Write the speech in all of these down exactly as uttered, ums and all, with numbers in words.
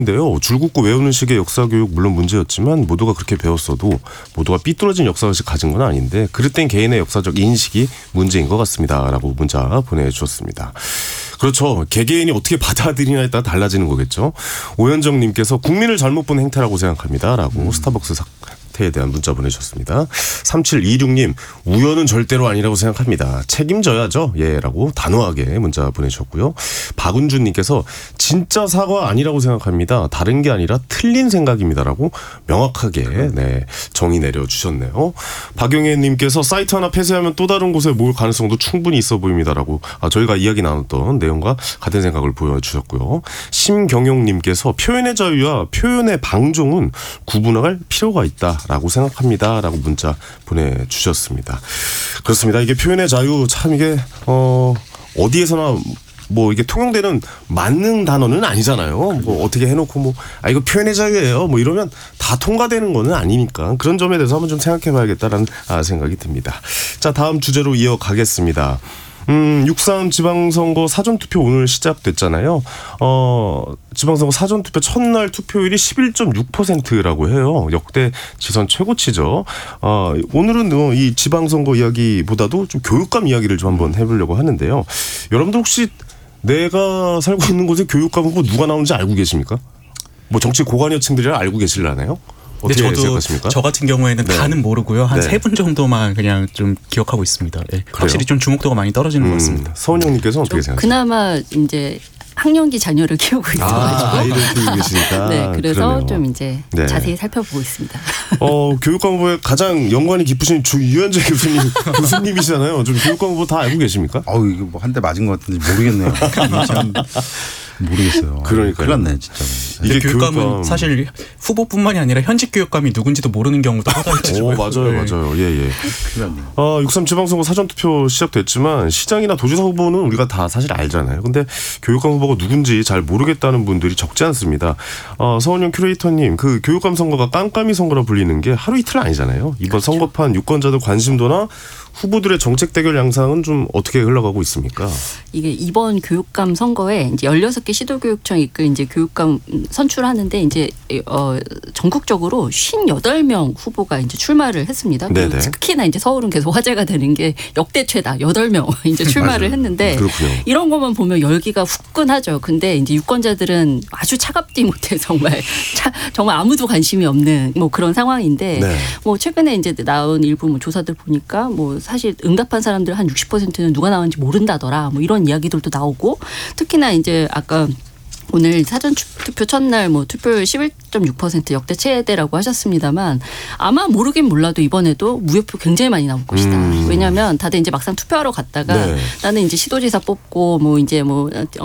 인데요. 줄 긋고 외우는 식의 역사교육 물론 문제였지만 모두가 그렇게 배웠어도 모두가 삐뚤어진 역사의식 가진 건 아닌데 그릇된 개인의 역사적 인식이 문제인 것 같습니다. 라고 문자 보내주셨습니다. 그렇죠. 개개인이 어떻게 받아들이냐에 따라 달라지는 거겠죠. 오현정님께서 국민을 잘못 본 행태라고 생각합니다. 라고 음. 스타벅스 사태에 대한 문자 보내주셨습니다. 삼칠이육님 우연은 절대로 아니라고 생각합니다. 책임져야죠. 예 라고 단호하게 문자 보내주셨고요. 박은주님께서 진짜 사과 아니라고 생각합니다. 다른 게 아니라 틀린 생각입니다. 라고 명확하게 네, 정의 내려주셨네요. 박용혜님께서 사이트 하나 폐쇄하면 또 다른 곳에 모을 가능성도 충분히 있어 보입니다. 라고 아, 저희가 이야기 나눴던 내용과 같은 생각을 보여주셨고요. 심경용님께서 표현의 자유와 표현의 방종은 구분할 필요가 있다라고 생각합니다. 라고 문자 보내주셨습니다. 그렇습니다. 이게 표현의 자유 참 이게 어, 어디에서나 뭐 이게 통용되는 맞는 단어는 아니잖아요. 뭐 어떻게 해놓고 뭐 아 이거 표현의 자유예요. 뭐 이러면 다 통과되는 거는 아니니까 그런 점에 대해서 한번 좀 생각해봐야겠다라는 아, 생각이 듭니다. 자 다음 주제로 이어가겠습니다. 음, 육삼 지방선거 사전투표 오늘 시작됐잖아요. 어, 지방선거 사전투표 첫날 투표율이 십일 점 육 퍼센트라고 해요. 역대 지선 최고치죠. 어, 오늘은 이 지방선거 이야기보다도 좀 교육감 이야기를 좀 한번 해보려고 하는데요. 여러분들 혹시 내가 살고 있는 곳에 교육감 후보 누가 나오는지 알고 계십니까? 뭐 정치 고관여층들이라 알고 계실라나요? 근데 저도 생각하십니까? 저 같은 경우에는 네. 다는 모르고요. 한 네. 세 분 정도만 그냥 좀 기억하고 있습니다. 네. 확실히 좀 주목도가 많이 떨어지는 음, 것 같습니다. 서은영님께서 어떻게 생각하세요? 그나마 이제 학령기 자녀를 키우고 있어가지고. 아, 아이를 키우고 계시니까. 네, 그래서 그러네요. 좀 이제 네. 자세히 살펴보고 있습니다. 어, 교육감 후보에 가장 연관이 깊으신 주 유현재 교수님, 교수님이시잖아요. 좀 교육감 후보 다 알고 계십니까? 어우, 이거 뭐 한 대 맞은 것 같은지 모르겠네요. 참 모르겠어요. 그러니까요. 큰일 났네, 진짜. 이게 교육감은 교육감... 사실 후보뿐만이 아니라 현직 교육감이 누군지도 모르는 경우도 허다해지죠. 오, 맞아요, 네. 맞아요. 예, 예. 큰일 났네. 어, 육삼 지방선거 사전투표 시작됐지만 시장이나 도지사 후보는 우리가 다 사실 알잖아요. 근데 교육감 후보가 누군지 잘 모르겠다는 분들이 적지 않습니다. 어, 서은영 큐레이터님, 그 교육감 선거가 깜깜이 선거라 불리는 게 하루 이틀 아니잖아요. 이번 그렇죠. 선거판 유권자들 관심도나 후보들의 정책 대결 양상은 좀 어떻게 흘러가고 있습니까? 이게 이번 교육감 선거에 이제 열여섯 개 시도교육청이 이끌 이제 교육감 선출하는데 이제 어 전국적으로 오십팔 명 후보가 이제 출마를 했습니다. 특히나 이제 서울은 계속 화제가 되는 게 역대 최다 여덟 명 이제 출마를 했는데 그렇군요. 이런 것만 보면 열기가 후끈하죠. 근데 이제 유권자들은 아주 차갑디 못해 정말 차, 정말 아무도 관심이 없는 뭐 그런 상황인데 네. 뭐 최근에 이제 나온 일부 뭐 조사들 보니까 뭐 사실 응답한 사람들 한 육십 퍼센트는 누가 나왔는지 모른다더라. 뭐 이런 이야기들도 나오고 특히나 이제 아까 오늘 사전투표 첫날 뭐 투표율 십일 점 육 퍼센트 역대 최대라고 하셨습니다만 아마 모르긴 몰라도 이번에도 무효표 굉장히 많이 나올 것이다. 음. 왜냐하면 다들 이제 막상 투표하러 갔다가 네. 나는 이제 시도지사 뽑고 뭐 이제 뭐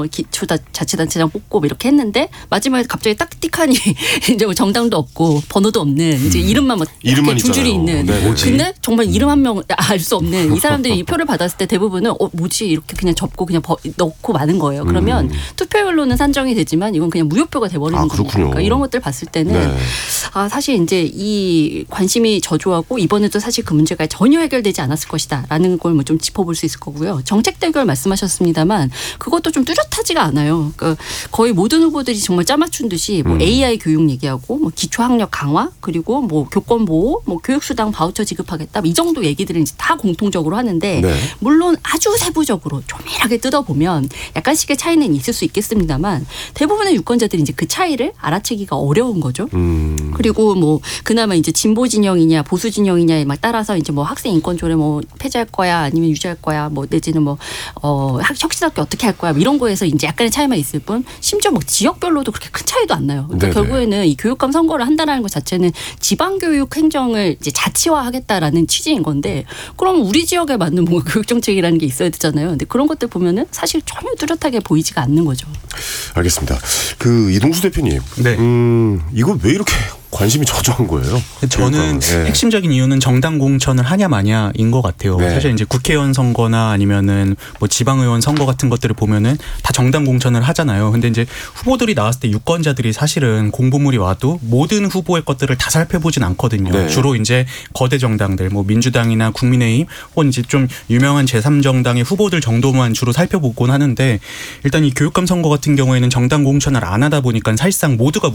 기초자치단체장 뽑고 뭐 이렇게 했는데 마지막에 갑자기 딱 띡하니 이제 뭐 정당도 없고 번호도 없는 이제 이름만 뭐 이름만 두 줄이 있는. 네. 근데 정말 이름 한 명 알 수 없는 이 사람들이 이 표를 받았을 때 대부분은 어 뭐지 이렇게 그냥 접고 그냥 버, 넣고 마는 거예요. 그러면 음. 투표율로는 산정이 되지만 이건 그냥 무효표가 돼버리는 아, 거니까 그러니까 이런 것들 봤을 때는 네. 아 사실 이제 이 관심이 저조하고 이번에도 사실 그 문제가 전혀 해결되지 않았을 것이다라는 걸 뭐 좀 짚어볼 수 있을 거고요. 정책 대결 말씀하셨습니다만 그것도 좀 뚜렷하지가 않아요. 그러니까 거의 모든 후보들이 정말 짜맞춘 듯이 뭐 음. 에이아이 교육 얘기하고 뭐 기초학력 강화 그리고 뭐 교권 보호, 뭐 교육수당 바우처 지급하겠다 이 정도 얘기들은 이제 다 공통적으로 하는데 네. 물론 아주 세부적으로 조밀하게 뜯어보면 약간씩의 차이는 있을 수 있겠습니다만 대부분의 유권자들이 이제 그 차이를 알아채기가 어려운 거죠. 음. 그리고 뭐 그나마 이제 진보 진영이냐 보수 진영이냐에 막 따라서 이제 뭐 학생 인권 조례 뭐 폐지할 거야 아니면 유지할 거야 뭐 내지는 뭐 어 혁신학교 어떻게 할 거야 뭐 이런 거에서 이제 약간의 차이만 있을 뿐 심지어 뭐 지역별로도 그렇게 큰 차이도 안 나요. 그러니까 결국에는 이 교육감 선거를 한다는 것 자체는 지방교육 행정을 이제 자치화하겠다라는 취지인 건데 그럼 우리 지역에 맞는 뭔가 교육 정책이라는 게 있어야 되잖아요. 근데 그런 것들 보면은 사실 전혀 뚜렷하게 보이지가 않는 거죠. 알겠습니다. 그 이동수 대표님, 네. 음, 이거 왜 이렇게 관심이 저조한 거예요. 저는 네. 핵심적인 이유는 정당 공천을 하냐 마냐인 것 같아요. 네. 사실 이제 국회의원 선거나 아니면은 뭐 지방의원 선거 같은 것들을 보면은 다 정당 공천을 하잖아요. 근데 이제 후보들이 나왔을 때 유권자들이 사실은 공보물이 와도 모든 후보의 것들을 다 살펴보진 않거든요. 네. 주로 이제 거대 정당들, 뭐 민주당이나 국민의힘 혹은 이제 좀 유명한 제삼 정당의 후보들 정도만 주로 살펴보곤 하는데 일단 이 교육감 선거 같은 경우에는 정당 공천을 안 하다 보니까 사실상 모두가